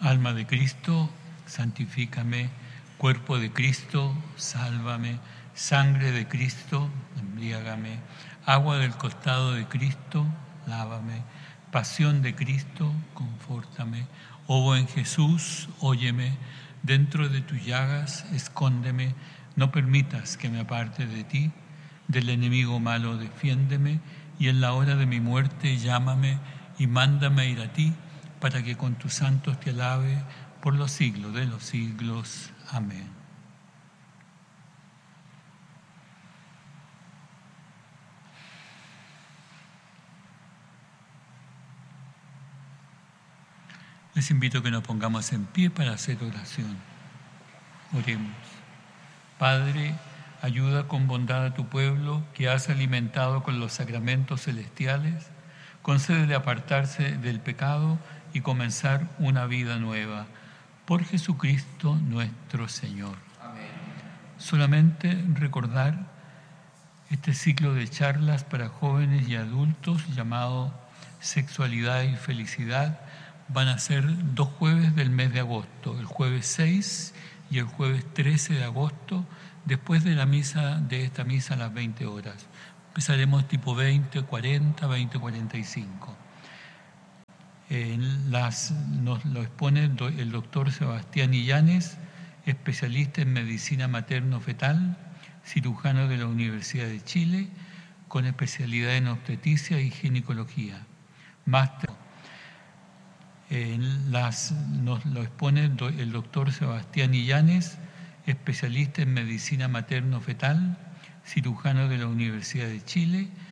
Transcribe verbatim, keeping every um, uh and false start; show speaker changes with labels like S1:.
S1: Alma de Cristo, santifícame. Cuerpo de Cristo, sálvame. Sangre de Cristo, embriágame. Agua del costado de Cristo, lávame. Pasión de Cristo, confórtame. Oh buen Jesús, óyeme. Dentro de tus llagas, escóndeme. No permitas que me aparte de ti. Del enemigo malo, defiéndeme. Y en la hora de mi muerte, llámame y mándame ir a ti, para que con tus santos te alabe por los siglos de los siglos. Amén. Les invito a que nos pongamos en pie para hacer oración. Oremos. Padre, ayuda con bondad a tu pueblo que has alimentado con los sacramentos celestiales. Concédele apartarse del pecado y comenzar una vida nueva. Por Jesucristo nuestro Señor. Amén. Solamente recordar este ciclo de charlas para jóvenes y adultos llamado Sexualidad y Felicidad. Van a ser dos jueves del mes de agosto, el jueves seis y el jueves trece de agosto, después de la misa, de esta misa a las veinte horas. Empezaremos tipo veinte, cuarenta, veinte, cuarenta y cinco. Eh, las, nos lo expone el doctor Sebastián Illanes, especialista en medicina materno-fetal, cirujano de la Universidad de Chile, con especialidad en obstetricia y ginecología. Máster. Eh, las, nos lo expone el doctor Sebastián Illanes, especialista en medicina materno-fetal, cirujano de la Universidad de Chile,